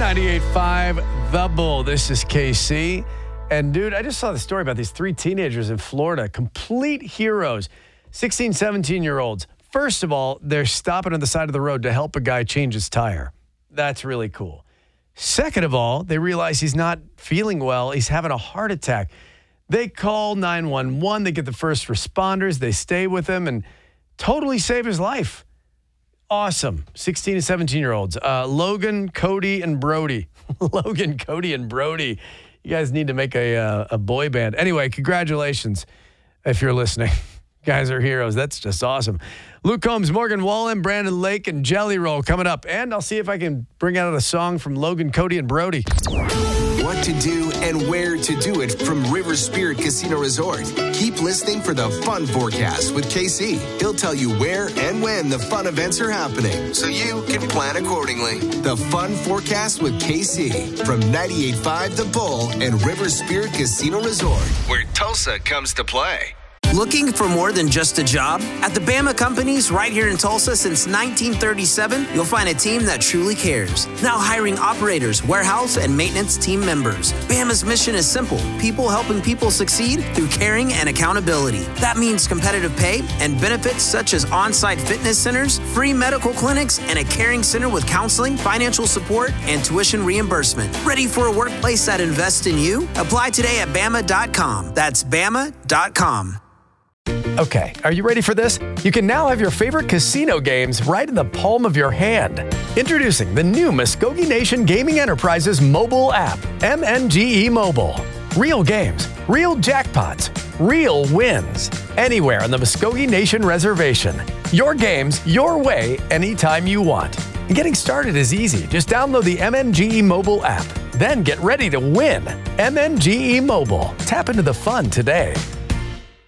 98.5 The Bull. This is KC. And, dude, I just saw the story about these 3 teenagers in Florida, complete heroes, 16, 17-year-olds. First of all, they're stopping on the side of the road to help a guy change his tire. That's really cool. Second of all, they realize he's not feeling well. He's having a heart attack. They call 911. They get the first responders. They stay with him and totally save his life. Awesome. 16 and 17-year-olds. Logan, Cody, and Brody. Logan, Cody, and Brody. You guys need to make a boy band. Anyway, congratulations if you're listening. You guys are heroes. That's just awesome. Luke Combs, Morgan Wallen, Brandon Lake, and Jelly Roll coming up. And I'll see if I can bring out a song from Logan, Cody, and Brody. What to do and where to do it from River Spirit Casino Resort. Keep listening for the Fun Forecast with KC. He'll tell you where and when the fun events are happening, so you can plan accordingly. The Fun Forecast with KC from 98.5 The Bull and River Spirit Casino Resort, where Tulsa comes to play. Looking for more than just a job? At the Bama Companies right here in Tulsa since 1937, you'll find a team that truly cares. Now hiring operators, warehouse, and maintenance team members. Bama's mission is simple. People helping people succeed through caring and accountability. That means competitive pay and benefits such as on-site fitness centers, free medical clinics, and a caring center with counseling, financial support, and tuition reimbursement. Ready for a workplace that invests in you? Apply today at Bama.com. That's Bama.com. Okay, are you ready for this? You can now have your favorite casino games right in the palm of your hand. Introducing the new Muskogee Nation Gaming Enterprises mobile app, MNGE Mobile. Real games, real jackpots, real wins. Anywhere on the Muskogee Nation Reservation. Your games, your way, anytime you want. And getting started is easy. Just download the MNGE Mobile app. Then get ready to win. MNGE Mobile. Tap into the fun today.